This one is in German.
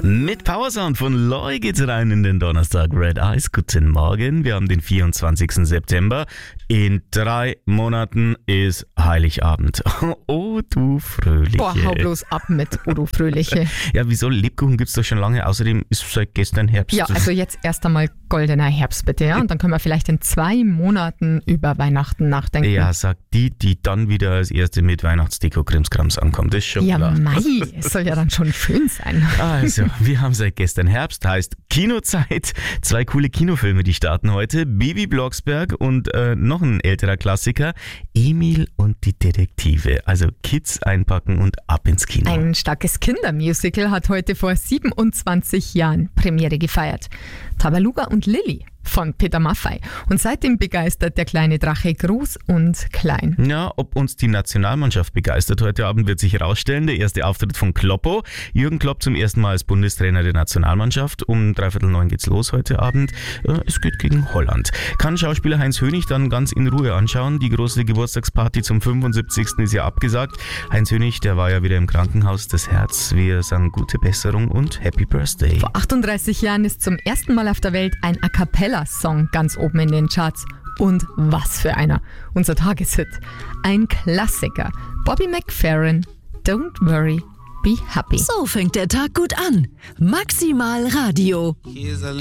Mit Powersound von Loy geht's rein in den Donnerstag Red Eyes. Guten Morgen, wir haben den 24. September. In 3 Monaten ist Heiligabend. Oh, du Fröhliche. Boah, hau bloß ab mit, oh du Fröhliche. Ja, wieso? Lebkuchen gibt's doch schon lange. Außerdem ist seit gestern Herbst. Ja, also jetzt erst einmal goldener Herbst bitte, ja? Und dann können wir vielleicht in 2 Monaten über Weihnachten nachdenken. Ja, sagt die dann wieder als erste mit Weihnachtsdeko-Krimskrams ankommt. Das ist schon Ja, klar. Mai, es soll ja dann schon schön sein. Also, wir haben seit gestern Herbst, heißt Kinozeit. 2 coole Kinofilme, die starten heute. Bibi Blocksberg und noch ein älterer Klassiker, Emil und die Detektive. Also Kids einpacken und ab ins Kino. Ein starkes Kindermusical hat heute vor 27 Jahren Premiere gefeiert. Tabaluga und Lilli von Peter Maffay. Und seitdem begeistert der kleine Drache groß und klein. Ja, ob uns die Nationalmannschaft begeistert heute Abend, wird sich herausstellen. Der erste Auftritt von Kloppo. Jürgen Klopp zum ersten Mal als Bundestrainer der Nationalmannschaft. Um 8:45 geht's los heute Abend. Es geht gegen Holland. Kann Schauspieler Heinz Hönig dann ganz in Ruhe anschauen. Die große Geburtstagsparty zum 75. ist ja abgesagt. Heinz Hönig, der war ja wieder im Krankenhaus. Das Herz, wir sagen gute Besserung und Happy Birthday. Vor 38 Jahren ist zum ersten Mal auf der Welt ein A Cappella-Song ganz oben in den Charts. Und was für einer. Unser Tageshit. Ein Klassiker. Bobby McFerrin, Don't Worry, Be Happy. So fängt der Tag gut an. Maximal Radio. Here's a